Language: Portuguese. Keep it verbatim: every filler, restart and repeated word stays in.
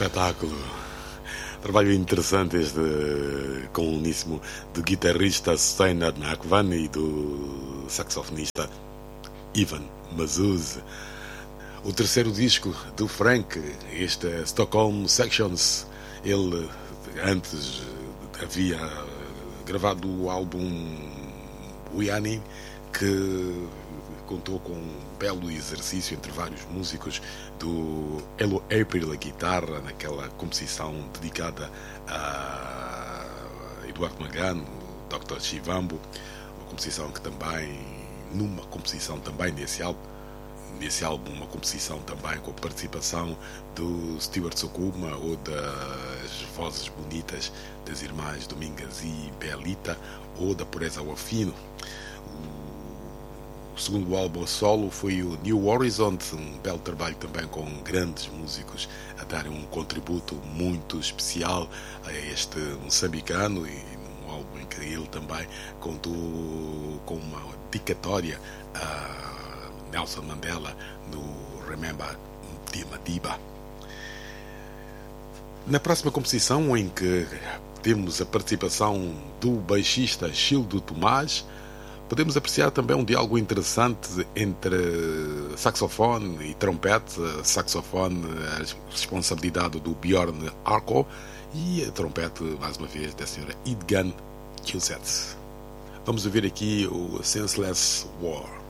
espetáculo. Trabalho interessante este coluníssimo do guitarrista Steinhard Nakvan e do saxofonista Ivan Mazuz. O terceiro disco do Frank, este Stockholm Sections, ele antes havia gravado o álbum Wiani, que contou com um belo exercício entre vários músicos, do Elo April a guitarra, naquela composição dedicada a Eduardo Magano, doutor Chivambo, uma composição que também, numa composição também nesse álbum, nesse álbum uma composição também com a participação do Stuart Sokuma ou das vozes bonitas das irmãs Domingas e Belita, ou da Pureza Wafino. O segundo álbum a solo foi o New Horizon, um belo trabalho também com grandes músicos a darem um contributo muito especial a este moçambicano, e num álbum em que ele também contou com uma dedicatória a Nelson Mandela no Remember de Madiba. Na próxima composição, em que temos a participação do baixista Gildo Tomás, podemos apreciar também um diálogo interessante entre saxofone e trompete. Saxofone, a responsabilidade do Bjorn Arko, e a trompete, mais uma vez, da senhora Idgan Kjuseth. Vamos ouvir aqui o Senseless War.